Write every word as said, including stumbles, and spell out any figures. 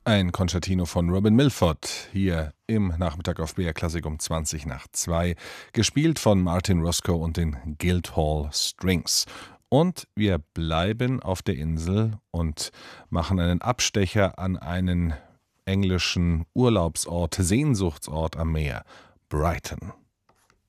Ein Concertino von Robin Milford, hier im Nachmittag auf B R Klassik um zwanzig nach zwei, gespielt von Martin Roscoe und den Guildhall Strings. Und wir bleiben auf der Insel und machen einen Abstecher an einen englischen Urlaubsort, Sehnsuchtsort am Meer, Brighton.